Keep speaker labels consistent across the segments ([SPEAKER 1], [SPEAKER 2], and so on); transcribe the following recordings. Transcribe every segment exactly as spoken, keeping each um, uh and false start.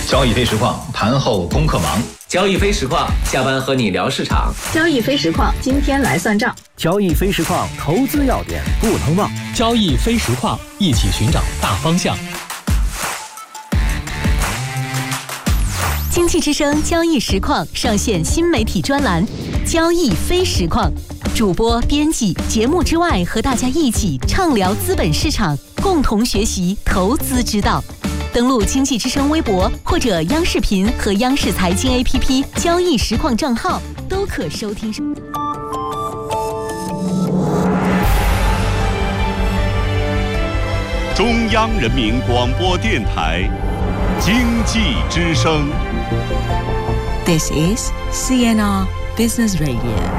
[SPEAKER 1] 交易非实况，盘后功课忙。
[SPEAKER 2] 交易非实况，下班和你聊市场。
[SPEAKER 3] 交易非实况，今天来算账。
[SPEAKER 4] 交易非实况，投资要点不能忘。
[SPEAKER 5] 交易非实况，一起寻找大方向。
[SPEAKER 6] 经济之声交易实况上线新媒体专栏交易非实况，主播编辑节目之外和大家一起畅聊资本市场，共同学习投资之道。登录经济之声微博或者央视频和央视财经 A P P 交易实况账号都可收听。
[SPEAKER 7] 中央人民广播电台经济之声。
[SPEAKER 8] This is C N R Business Radio。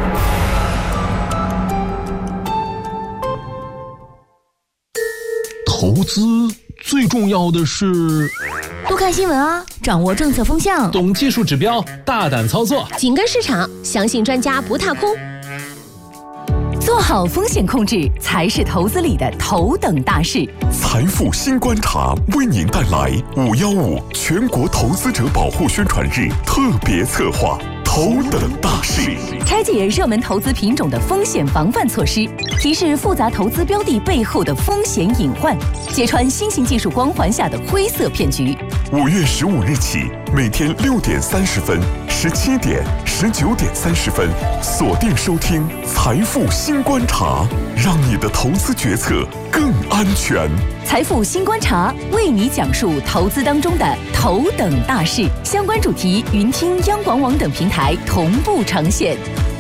[SPEAKER 9] 投资最重要的是
[SPEAKER 10] 多看新闻啊，掌握政策风向，
[SPEAKER 5] 懂技术指标，大胆操作，
[SPEAKER 10] 紧跟市场，相信专家不踏空。
[SPEAKER 6] 做好风险控制才是投资里的头等大事。
[SPEAKER 11] 财富新观察为您带来五一五全国投资者保护宣传日特别策划头等大事，
[SPEAKER 6] 拆解热门投资品种的风险防范措施，提示复杂投资标的背后的风险隐患，揭穿新型技术光环下的灰色骗局。
[SPEAKER 11] 五月十五日起，每天六点三十分、十七点、十九点三十分，锁定收听财富新观察，让你的投资决策更安全。
[SPEAKER 6] 财富新观察为你讲述投资当中的头等大事，相关主题云听央广网等平台同步呈现。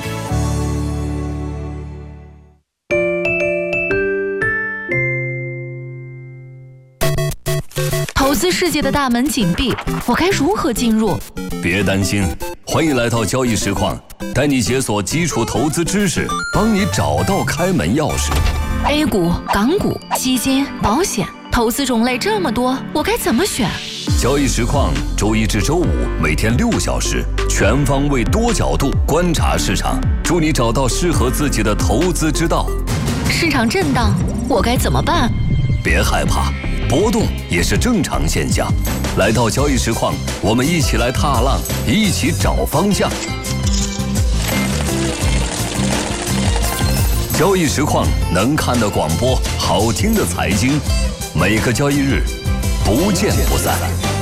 [SPEAKER 10] 投资世界的大门紧闭，我该如何进入？
[SPEAKER 12] 别担心，欢迎来到交易实况，带你解锁基础投资知识，帮你找到开门钥匙。
[SPEAKER 10] A 股、港股、基金、保险，投资种类这么多，我该怎么选？
[SPEAKER 12] 交易实况周一至周五每天六小时，全方位多角度观察市场，助你找到适合自己的投资之道。
[SPEAKER 10] 市场震荡，我该怎么办？
[SPEAKER 12] 别害怕，波动也是正常现象。来到交易实况，我们一起来踏浪，一起找方向。交易实况能看的广播，好听的财经，每个交易日不见不散。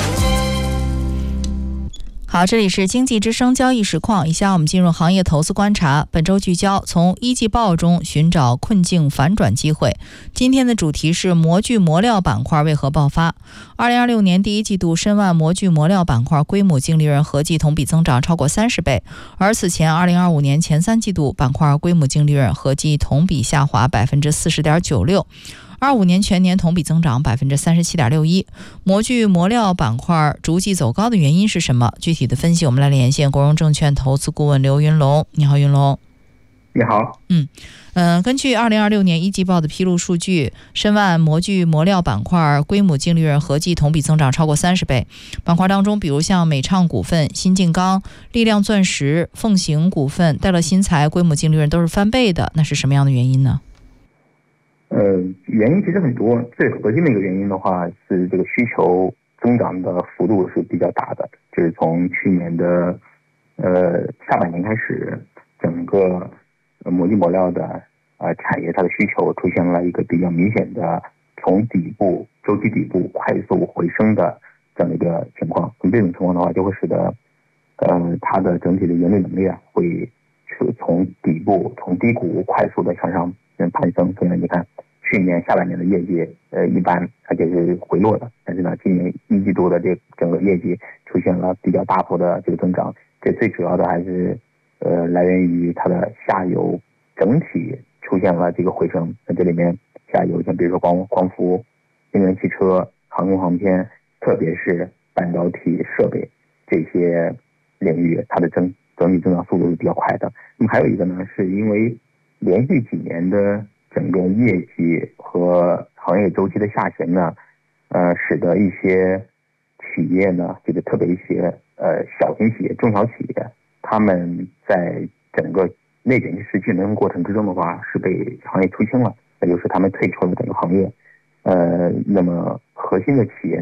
[SPEAKER 13] 好，这里是经济之声交易实况，以下我们进入行业投资观察。本周聚焦从一季报中寻找困境反转机会。今天的主题是模具磨料板块为何爆发。二零二六年第一季度，申万模具磨料板块规模净利润合计同比增长超过三十倍，而此前二零二五年前三季度，板块规模净利润合计同比下滑百分之四十点九六。二五年全年同比增长百分之三十七点六一。模具磨料板块逐季走高的原因是什么？具体的分析，我们来连线国荣证券投资顾问刘云龙。你好，云龙。
[SPEAKER 14] 你好。
[SPEAKER 13] 嗯嗯、呃，根据二零二六年一季报的披露数据，申万模具磨料板块规模净利润合计同比增长超过三十倍。板块当中，比如像美畅股份、新晋钢、力量钻石、凤行股份、戴乐新材规模净利润都是翻倍的，那是什么样的原因呢？
[SPEAKER 14] 呃，原因其实很多，最核心的一个原因的话是这个需求增长的幅度是比较大的，就是从去年的呃下半年开始，整个模具磨料的呃产业它的需求出现了一个比较明显的从底部周期底部快速回升的这样一个情况。那么这种情况的话，就会使得呃它的整体的盈利能力啊会从底部从低谷快速的向上攀升。所以呢，你看去年下半年的业绩呃一般，而且是回落的，但是呢今年一季度的这整个业绩出现了比较大幅的这个增长。这最主要的还是呃来源于它的下游整体出现了这个回升。那这里面下游像比如说光光伏、新能源汽车、航空航天，特别是半导体设备这些领域，它的增整体增长速度是比较快的。那么还有一个呢，是因为连续几年的整个业绩和行业周期的下行呢，呃，使得一些企业呢，这个特别一些呃小型企业、中小企业，他们在整个内卷式竞争过程之中的话，是被行业出清了，那就是他们退出了整个行业。呃，那么核心的企业呢，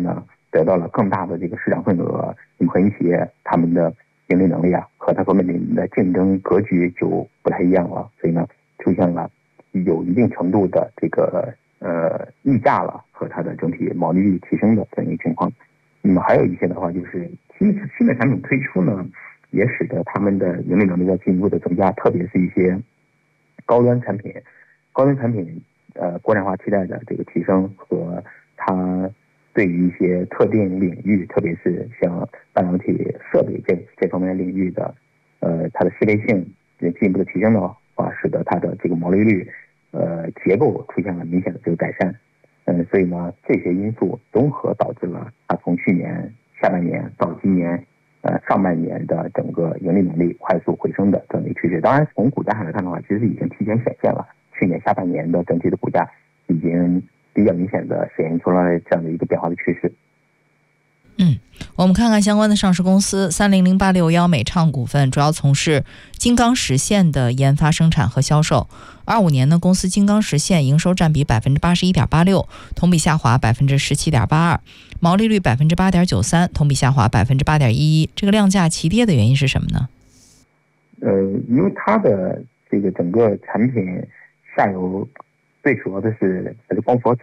[SPEAKER 14] 得到了更大的这个市场份额，那么合营企业他们的盈利能力啊和它所面临的竞争格局就不太一样了，所以呢出现了有一定程度的这个呃溢价了和它的整体毛利率提升的这样一个情况。那么还有一些的话就是新新的产品推出呢，也使得他们的盈利能力在进一步的增加，特别是一些高端产品，高端产品呃国产化期待的这个提升和它对于一些特定领域，特别是像半导体设备这这方面领域的呃它的适配性进一步的提升的话，使得它的这个毛利率呃结构出现了明显的这个改善。嗯，所以呢，这些因素综合导致了它从去年下半年到今年呃上半年的整个盈利能力快速回升的这样的一个趋势。当然，从股价上来看的话，其实已经提前显现了。去年下半年的整体的股价已经比较明显的显现出来这样的一个变化的趋势。
[SPEAKER 13] 嗯，我们看看相关的上市公司，三零零八六幺美畅股份主要从事金刚石线的研发、生产和销售。二五年呢，公司金刚石线营收占比百分之八十一点八六，同比下滑百分之十七点八二，毛利率百分之八点九三，同比下滑百分之八点一一。这个量价齐跌的原因是什么呢？
[SPEAKER 14] 呃，因为它的这个整个产品下游最主要的是还是光伏